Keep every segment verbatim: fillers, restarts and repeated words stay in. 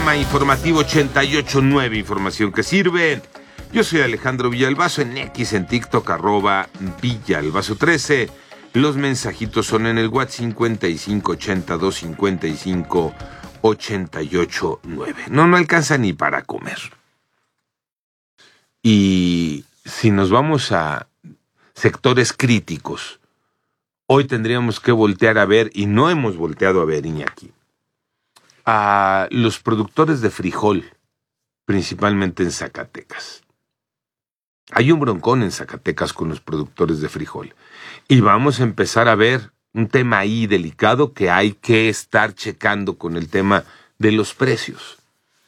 Panorama Informativo ochenta y ocho punto nueve, información que sirve. Yo soy Alejandro Villalbazo, en X, en TikTok, arroba Villalbazo trece. Los mensajitos son en el WhatsApp cincuenta y cinco ochenta y dos cincuenta y cinco ochenta y ocho nueve. No, no alcanza ni para comer. Y si nos vamos a sectores críticos, hoy tendríamos que voltear a ver, y no hemos volteado a ver, Iñaki, a los productores de frijol, principalmente en Zacatecas. Hay un broncón en Zacatecas con los productores de frijol. Y vamos a empezar a ver un tema ahí delicado que hay que estar checando con el tema de los precios.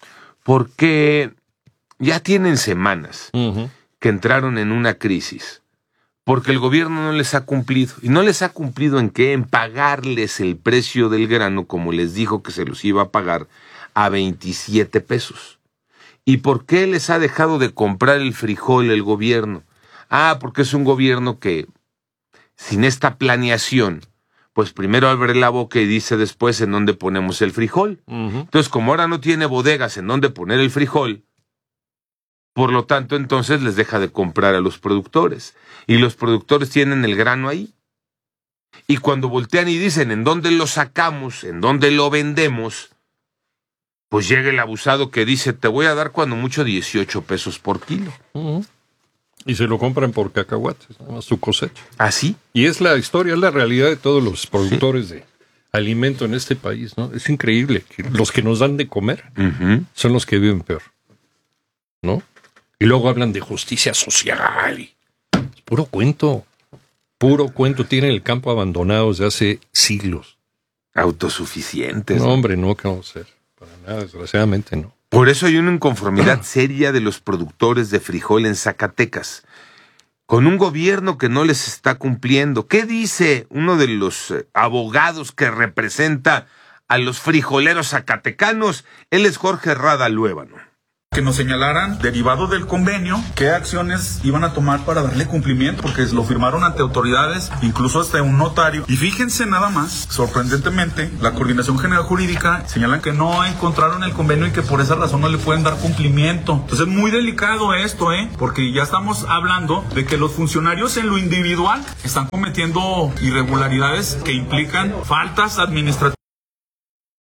Porque ya tienen semanas uh-huh. que entraron en una crisis. Porque el gobierno no les ha cumplido. ¿Y no les ha cumplido en qué? En pagarles el precio del grano, como les dijo que se los iba a pagar, a veintisiete pesos. ¿Y por qué les ha dejado de comprar el frijol el gobierno? Ah, porque es un gobierno que, sin esta planeación, pues primero abre la boca y dice después en dónde ponemos el frijol. Uh-huh. Entonces, como ahora no tiene bodegas en dónde poner el frijol, por lo tanto, entonces les deja de comprar a los productores. Y los productores tienen el grano ahí. Y cuando voltean y dicen en dónde lo sacamos, en dónde lo vendemos, pues llega el abusado que dice, te voy a dar cuando mucho dieciocho pesos por kilo. Uh-huh. Y se lo compran por cacahuates, nada más su cosecha. ¿Ah, sí? Y es la historia, es la realidad de todos los productores ¿Sí? de alimento en este país, ¿no? Es increíble que los que nos dan de comer uh-huh. son los que viven peor, ¿no? Y luego hablan de justicia social. Y es puro cuento. Puro cuento. Tienen el campo abandonado desde hace siglos. Autosuficientes. No, ¿no? Hombre, no, que vamos a hacer. Para nada, desgraciadamente no. Por eso hay una inconformidad seria de los productores de frijol en Zacatecas, con un gobierno que no les está cumpliendo. ¿Qué dice uno de los abogados que representa a los frijoleros zacatecanos? Él es Jorge Rada Luébano. Que nos señalaran, derivado del convenio, qué acciones iban a tomar para darle cumplimiento, porque lo firmaron ante autoridades, incluso hasta un notario. Y fíjense nada más, sorprendentemente, la Coordinación General Jurídica señalan que no encontraron el convenio y que por esa razón no le pueden dar cumplimiento. Entonces es muy delicado esto, ¿eh? Porque ya estamos hablando de que los funcionarios en lo individual están cometiendo irregularidades que implican faltas administrativas.